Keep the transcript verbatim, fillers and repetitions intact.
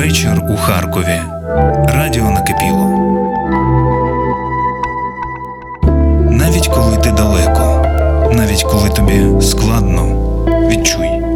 Вечір у Харкові. Радіо накипіло. Навіть коли ти далеко, навіть коли тобі складно, відчуй.